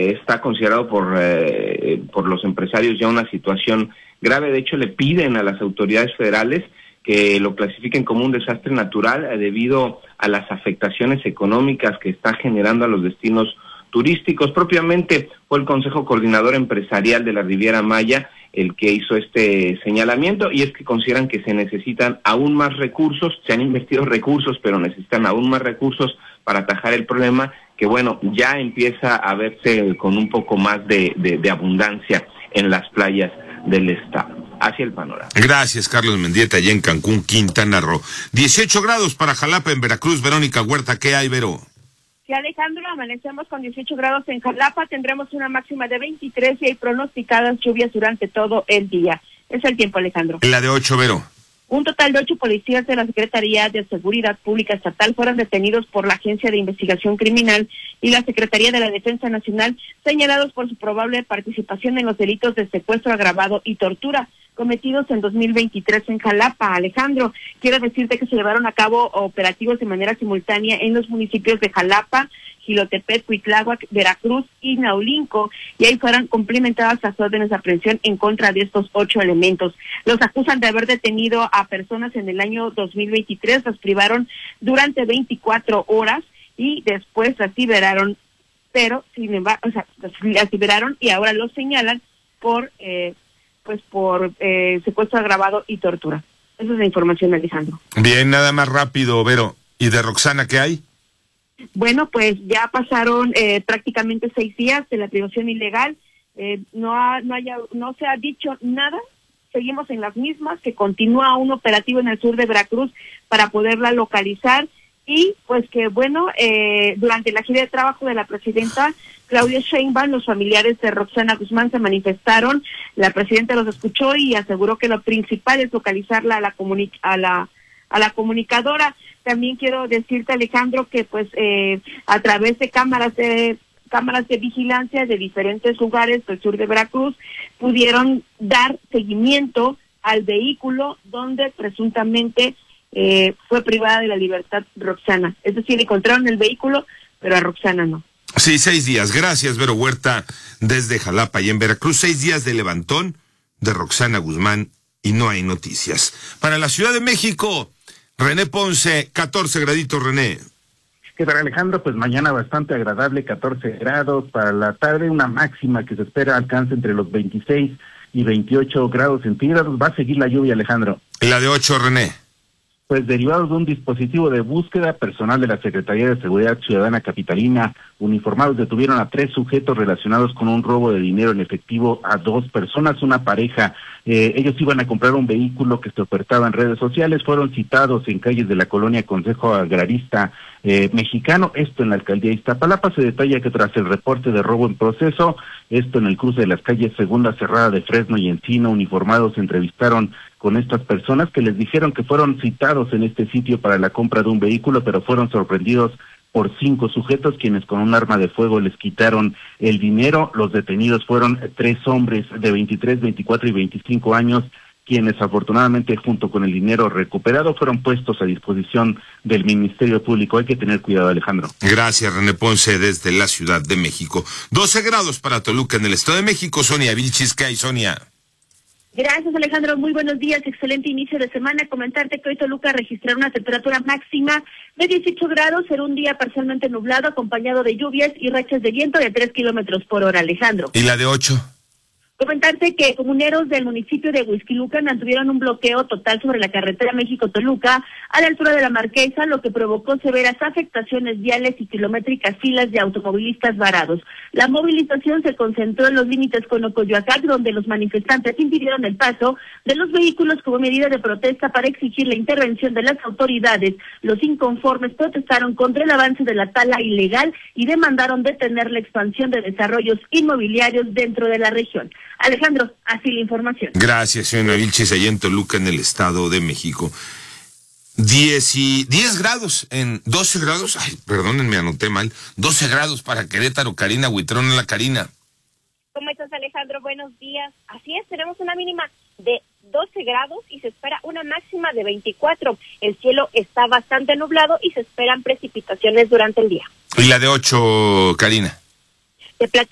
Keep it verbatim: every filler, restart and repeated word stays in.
eh, está considerado por, eh, por los empresarios ya una situación grave. De hecho, le piden a las autoridades federales que lo clasifiquen como un desastre natural eh, debido a las afectaciones económicas que está generando a los destinos turísticos. Propiamente fue el Consejo Coordinador Empresarial de la Riviera Maya el que hizo este señalamiento, y es que consideran que se necesitan aún más recursos. Se han invertido recursos, pero necesitan aún más recursos para atajar el problema, que bueno, ya empieza a verse con un poco más de, de, de abundancia en las playas del estado. Hacia el panorama. Gracias, Carlos Mendieta, allá en Cancún, Quintana Roo. dieciocho grados para Jalapa, en Veracruz. Verónica Huerta, ¿qué hay, Vero? Sí, Alejandro, amanecemos con dieciocho grados en Jalapa, tendremos una máxima de veintitrés y hay pronosticadas lluvias durante todo el día. Es el tiempo, Alejandro. La de ocho, Vero. Un total de ocho policías de la Secretaría de Seguridad Pública Estatal fueron detenidos por la Agencia de Investigación Criminal y la Secretaría de la Defensa Nacional, señalados por su probable participación en los delitos de secuestro agravado y tortura cometidos en dos mil veintitrés en Jalapa. Alejandro, quiero decirte que se llevaron a cabo operativos de manera simultánea en los municipios de Jalapa, Jilotepec, Cuitláhuac, Veracruz y Naulinco, y ahí fueron complementadas las órdenes de aprehensión en contra de estos ocho elementos. Los acusan de haber detenido a personas en el año dos mil veintitrés, las privaron durante veinticuatro horas y después las liberaron, pero sin embargo, o sea, las liberaron y ahora los señalan por eh, pues por eh, secuestro agravado y tortura. Esa es la información, Alejandro. Bien, nada más rápido, Vero. ¿Y de Roxana qué hay? Bueno, pues ya pasaron eh, prácticamente seis días de la privación ilegal. Eh, no, ha, no, haya, no se ha dicho nada. Seguimos en las mismas, que continúa un operativo en el sur de Veracruz para poderla localizar. Y pues que bueno, eh, durante la gira de trabajo de la presidenta Claudia Sheinbaum, los familiares de Roxana Guzmán se manifestaron. La presidenta los escuchó y aseguró que lo principal es localizarla a la comuni- a la a la comunicadora. También quiero decirte, Alejandro, que pues eh, a través de cámaras de cámaras de vigilancia de diferentes lugares del sur de Veracruz pudieron dar seguimiento al vehículo donde presuntamente eh, fue privada de la libertad Roxana. Es decir, encontraron el vehículo, pero a Roxana no. Sí, seis días. Gracias, Vero Huerta, desde Jalapa y en Veracruz. Seis días de levantón de Roxana Guzmán y no hay noticias. Para la Ciudad de México, René Ponce, catorce graditos, René. ¿Qué tal, Alejandro? Pues mañana bastante agradable, catorce grados. Para la tarde una máxima que se espera alcance entre los veintiséis y veintiocho grados centígrados. Va a seguir la lluvia, Alejandro. La de ocho, René. Pues derivados de un dispositivo de búsqueda, personal de la Secretaría de Seguridad Ciudadana Capitalina, uniformados, detuvieron a tres sujetos relacionados con un robo de dinero en efectivo a dos personas, una pareja. Eh, ellos iban a comprar un vehículo que se ofertaba en redes sociales, fueron citados en calles de la colonia Consejo Agrarista eh, Mexicano, esto en la alcaldía de Iztapalapa. Se detalla que tras el reporte de robo en proceso, esto en el cruce de las calles Segunda Cerrada de Fresno y Encino, uniformados se entrevistaron con estas personas que les dijeron que fueron citados en este sitio para la compra de un vehículo, pero fueron sorprendidos por cinco sujetos quienes con un arma de fuego les quitaron el dinero. Los detenidos fueron tres hombres de veintitrés, veinticuatro y veinticinco años, quienes afortunadamente junto con el dinero recuperado fueron puestos a disposición del Ministerio Público. Hay que tener cuidado, Alejandro. Gracias, René Ponce, desde la Ciudad de México. doce grados para Toluca en el Estado de México. Sonia Vilchis, ¿qué hay, Sonia? Gracias, Alejandro. Muy buenos días. Excelente inicio de semana. Comentarte que hoy Toluca registrará una temperatura máxima de dieciocho grados. Será un día parcialmente nublado, acompañado de lluvias y rachas de viento de tres kilómetros por hora, Alejandro. ¿Y la de ocho? Comentarte que comuneros del municipio de Huixquilucan mantuvieron un bloqueo total sobre la carretera México-Toluca a la altura de la Marquesa, lo que provocó severas afectaciones viales y kilométricas filas de automovilistas varados. La movilización se concentró en los límites con Ocoyoacac, donde los manifestantes impidieron el paso de los vehículos como medida de protesta para exigir la intervención de las autoridades. Los inconformes protestaron contra el avance de la tala ilegal y demandaron detener la expansión de desarrollos inmobiliarios dentro de la región. Alejandro, así la información. Gracias, señora Vilches, allá en Toluca, en el Estado de México. Diez y diez grados, en doce grados, ay, perdónenme, anoté mal, doce grados para Querétaro. Karina Huitrón, la Karina. ¿Cómo estás, Alejandro? Buenos días. Así es, tenemos una mínima de doce grados y se espera una máxima de veinticuatro. El cielo está bastante nublado y se esperan precipitaciones durante el día. ¿Y la de ocho, Karina? Te platico